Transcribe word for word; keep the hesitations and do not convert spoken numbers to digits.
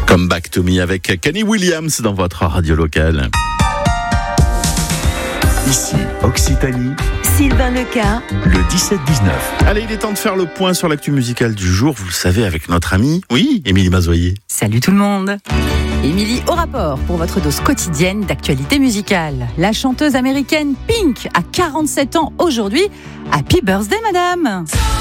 Come Back to Me avec Kenny Williams dans votre radio locale. Ici, Occitanie, Sylvain Leca, le dix-sept dix-neuf. Allez, il est temps de faire le point sur l'actu musicale du jour, vous le savez, avec notre amie, oui, Émilie Mazoyer. Salut tout le monde. Émilie au rapport pour votre dose quotidienne d'actualité musicale. La chanteuse américaine Pink a quarante-sept ans aujourd'hui. Happy birthday, madame.